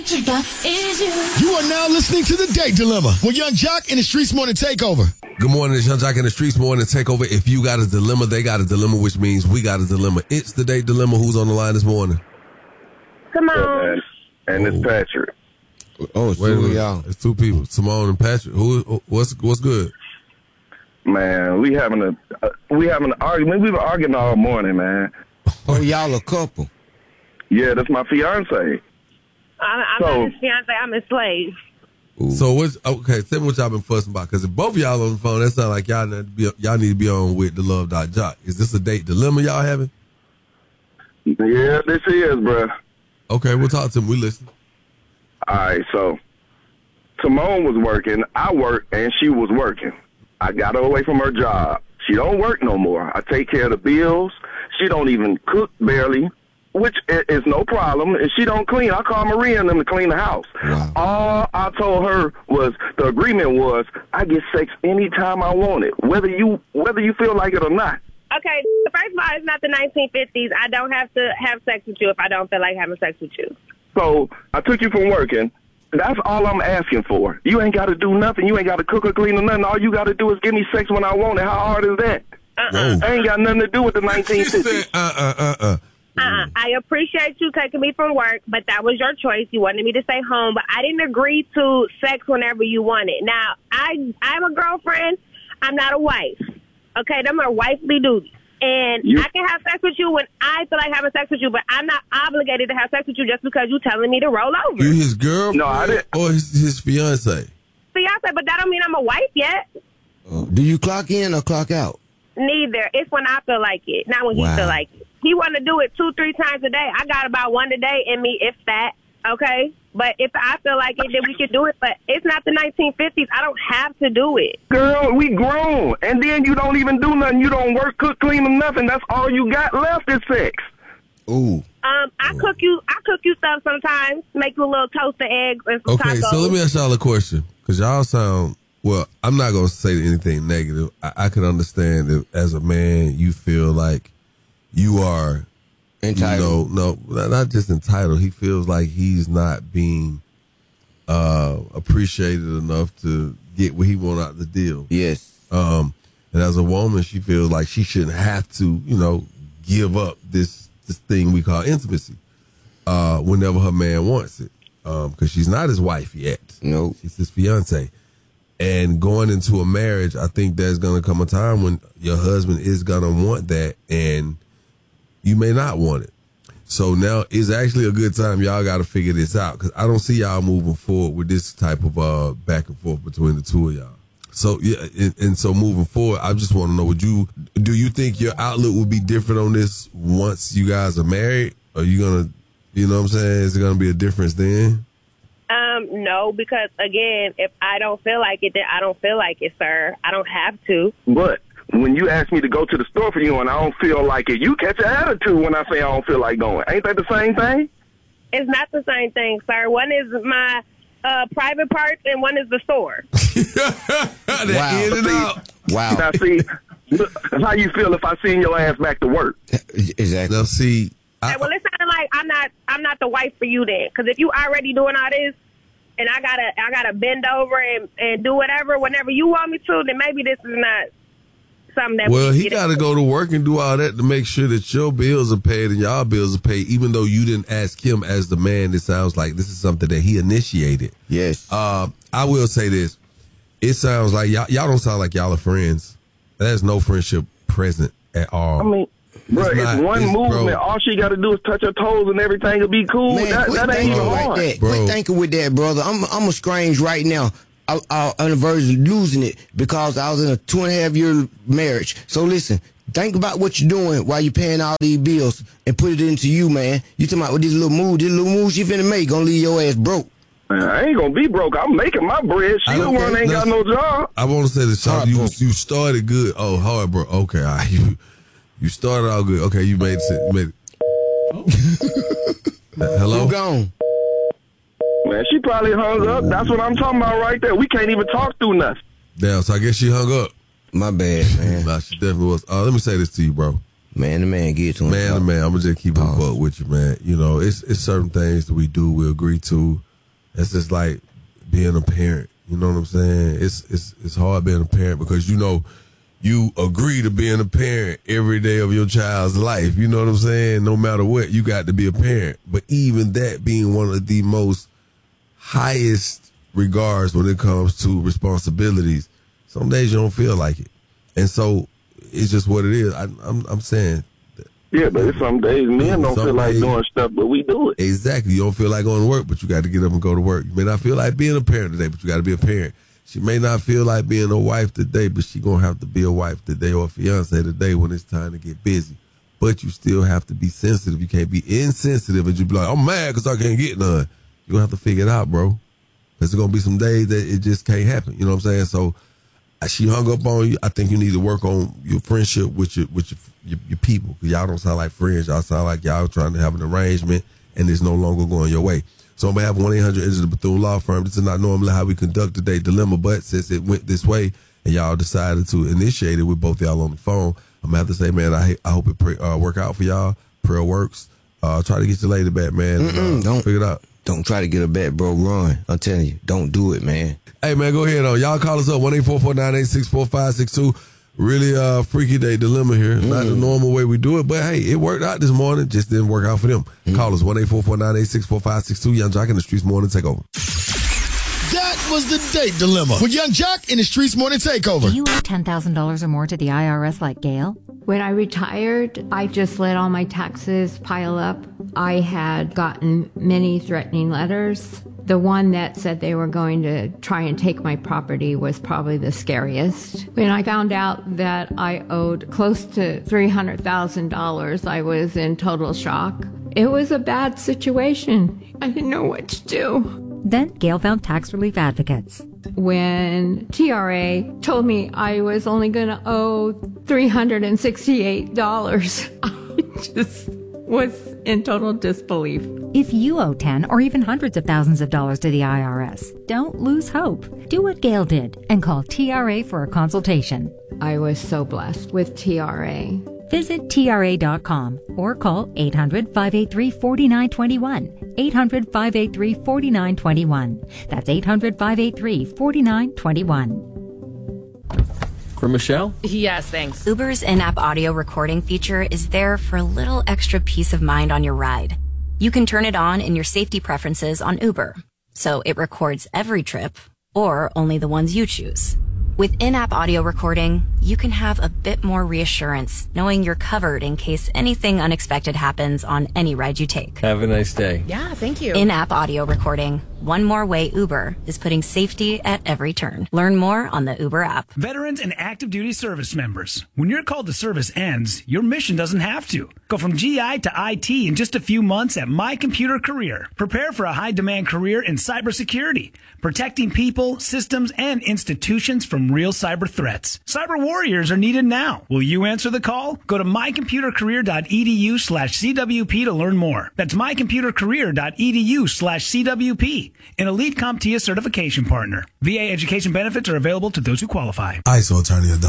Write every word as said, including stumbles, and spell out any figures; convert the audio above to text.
You are now listening to The Date Dilemma with Young Jock and the Streets Morning Takeover. Good morning, it's Young Jock and the Streets Morning Takeover. If you got a dilemma, they got a dilemma, which means we got a dilemma. It's The Date Dilemma. Who's on the line this morning? Come on. And, and it's Patrick. Oh, it's Wait a two of minute. y'all. It's two people, Simone and Patrick. Who? What's what's good? Man, we having a uh, we having an argument. We've been arguing all morning, man. Oh, y'all a couple. Yeah, that's my fiance. I'm, I'm So- not his fiance. I'm his slave. Ooh. So what's okay? Tell me what y'all been fussing about. Because if both of y'all on the phone, that sounds like y'all need to be y'all need to be on with the Love Dot Jock. Is this a date dilemma y'all having? Yeah, this is, bruh. Okay, we'll talk to him. We listen. All right, so Simone was working, I worked, and she was working. I got her away from her job. She don't work no more. I take care of the bills. She don't even cook barely, which i- is no problem. If she don't clean, I call Maria and them to clean the house. Wow. All I told her was the agreement was I get sex anytime I want it, whether you whether you feel like it or not. Okay, first of all, it's not the nineteen fifties. I don't have to have sex with you if I don't feel like having sex with you. So I took you from working. That's all I'm asking for. You ain't got to do nothing. You ain't got to cook or clean or nothing. All you got to do is give me sex when I want it. How hard is that? Uh-uh. I ain't got nothing to do with the nineteen She fifties. said, uh, uh, uh, uh. Uh-uh. I appreciate you taking me from work, but that was your choice. You wanted me to stay home, but I didn't agree to sex whenever you wanted. Now, I, I'm a girlfriend. I'm not a wife. Okay, them are wifely duties. And You- I can have sex with you when I feel like having sex with you, but I'm not obligated to have sex with you just because you're telling me to roll over. You his girlfriend No, I didn't. or his, his fiance? Fiance, but that don't mean I'm a wife yet. Uh, do you clock in or clock out? Neither. It's when I feel like it, not when Wow. he feel like it. He want to do it two, three times a day. I got about one a day in me, if that. Okay? But if I feel like it, then we could do it. But it's not the nineteen fifties. I don't have to do it. Girl, we grown. And then you don't even do nothing. You don't work, cook, clean, or nothing. That's all you got left is sex. Ooh. Um, I cook you. I cook you stuff sometimes. Make you a little toasted eggs and some Okay, tacos. so let me ask y'all a question. Because y'all sound, well, I'm not going to say anything negative. I, I can understand that as a man, you feel like you are, Entitled. you know, no, not just entitled. He feels like he's not being uh, appreciated enough to get what he want out the deal. Yes. Um, and as a woman, she feels like she shouldn't have to, you know, give up this this thing we call intimacy uh, whenever her man wants it. Um, because she's not his wife yet. Nope. She's his fiance. And going into a marriage, I think there's going to come a time when your husband is going to want that and you may not want it. So now is actually a good time. Y'all got to figure this out because I don't see y'all moving forward with this type of uh, back and forth between the two of y'all. So yeah, and, and so moving forward, I just want to know: Would you do you think your outlook would be different on this once you guys are married? Are you gonna, you know what I'm saying? Is it gonna be a difference then? Um, no, because again, if I don't feel like it, then I don't feel like it, sir. I don't have to. But when you ask me to go to the store for you and I don't feel like it, you catch an attitude when I say I don't feel like going. Ain't that the same thing? It's not the same thing, sir. One is my uh, private parts and one is the store. That Wow. in and out. Wow. Now, see, look, how you feel if I send your ass back to work? Exactly. Now see, I, Hey, well, it's not like I'm not I'm not the wife for you then, because if you already doing all this, and I gotta I gotta bend over and, and do whatever whenever you want me to, then maybe this is not something that. well, we he get got to into. go to work and do all that to make sure that your bills are paid and y'all bills are paid, even though you didn't ask him as the man. It sounds like this is something that he initiated. Yes. Uh, I will say this. It sounds like y'all, y'all don't sound like y'all are friends. There's no friendship present at all. I mean, bro, It's it's, not- one it's- movement. bro. All she got to do is touch her toes and everything will be cool. Man, that quit that ain't thinking even like hard. that. Bro. Quit thinking with that, brother. I'm I'm a strange right now. I, I, on the verge of losing it because I was in a two and a half year marriage. So listen, think about what you're doing while you're paying all these bills and put it into you, man. You talking about with this little move, this little move she finna make gonna leave your ass broke. Man, I ain't gonna be broke. I'm making my bread. She I the don't one care. ain't got no job. I want to say this, Sean. Hard, You bro. you started good. Oh, hard, bro. Okay, all right. you you started all good. Okay, you made it. You made it. Hello. You gone. Man, she probably hung up. That's what I'm talking about right there. We can't even talk through nothing. Damn. So I guess she hung up. My bad, man. Nah, she definitely was. Uh, let me say this to you, bro. Man, the man get to him. Man to man, I'm gonna just keep it Pause. up with you, man. You know, it's it's certain things that we do, we agree to. That's just like being a parent. You know what I'm saying? It's it's it's hard being a parent because you know you agree to being a parent every day of your child's life. You know what I'm saying? No matter what, you got to be a parent. But even that being one of the most highest regards when it comes to responsibilities, some days you don't feel like it, and so it's just what it is. I, I'm I'm saying. Yeah, but it's some days men don't some feel like days, doing stuff, but we do it. Exactly. You don't feel like going to work, but you got to get up and go to work. You may not feel like being a parent today, but you got to be a parent. She may not feel like being a wife today, but she going to have to be a wife today or a fiance today when it's time to get busy. But you still have to be sensitive. You can't be insensitive and just be like, I'm mad because I can't get none. You're going to have to figure it out, bro. Because there's going to be some days that it just can't happen. You know what I'm saying? So she hung up on you. I think you need to work on your friendship with your with your your, your people. Because y'all don't sound like friends. Y'all sound like y'all trying to have an arrangement and it's no longer going your way. So on behalf of one eight hundred Enter the Bethune Law Firm, this is not normally how we conduct today's dilemma, but since it went this way and y'all decided to initiate it with both y'all on the phone, I'm going to have to say, man, I I hope it pray, uh, work out for y'all. Prayer works. Uh, try to get your lady back, man. Uh, don't figure it out. Don't try to get her back, bro. Run. I'm telling you, don't do it, man. Hey, man, go ahead. On. Y'all call us up, one eight four four nine eight six four five six two. Really uh, freaky day dilemma here. Mm. Not the normal way we do it, but hey, it worked out this morning. Just didn't work out for them. Mm. Call us, one eight four four nine eight six four five six two. Young Jock in the Streets Morning Takeover. That was the date dilemma with Young Jock in the Streets Morning Takeover. Do you owe ten thousand dollars or more to the I R S like Gail? When I retired, I just let all my taxes pile up. I had gotten many threatening letters. The one that said they were going to try and take my property was probably the scariest. When I found out that I owed close to three hundred thousand dollars, I was in total shock. It was a bad situation. I didn't know what to do. Then Gail found tax relief advocates. When T R A told me I was only going to owe three hundred sixty-eight dollars, I just was in total disbelief. If you owe ten or even hundreds of thousands of dollars to the I R S, don't lose hope. Do what Gail did and call T R A for a consultation. I was so blessed with T R A. Visit T R A dot com or call eight hundred, five eight three, four nine two one. eight hundred, five eight three, four nine two one. That's eight hundred, five eight three, four nine two one. For Michelle? Yes, thanks. Uber's in-app audio recording feature is there for a little extra peace of mind on your ride. You can turn it on in your safety preferences on Uber, so it records every trip or only the ones you choose. With in-app audio recording, you can have a bit more reassurance knowing you're covered in case anything unexpected happens on any ride you take. Have a nice day. Yeah, thank you. In-app audio recording. One more way Uber is putting safety at every turn. Learn more on the Uber app. Veterans and active duty service members. When your call to service ends, your mission doesn't have to. Go from G I to I T in just a few months at My Computer Career. Prepare for a high-demand career in cybersecurity, protecting people, systems, and institutions from real cyber threats. Cyber warriors are needed now. Will you answer the call? Go to mycomputercareer.edu slash CWP to learn more. That's mycomputercareer.edu slash CWP. An elite CompTIA certification partner. V A education benefits are available to those who qualify. I S O attorney adult.